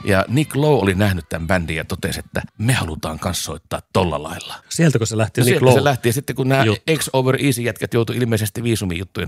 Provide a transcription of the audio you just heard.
Ja Nick Lowe oli nähnyt tämän bändin ja totesi, että me halutaan kans soittaa tolla lailla. Sieltäkö se lähti Nick Sieltä Lowe? se lähti. Ja sitten kun nämä X Over Easy jätkät joutui ilmeisesti viisumijuttujen